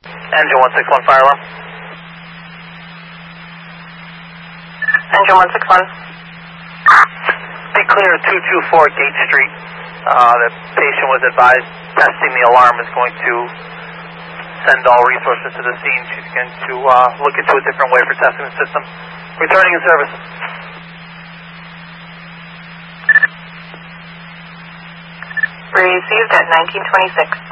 Engine 161 fire alarm. Engine 161. Be clear 224 Gate Street. The patient was advised testing the alarm is going to send all resources to the scene. She's going to look into a different way for testing the system. Returning in service. Received at 1926.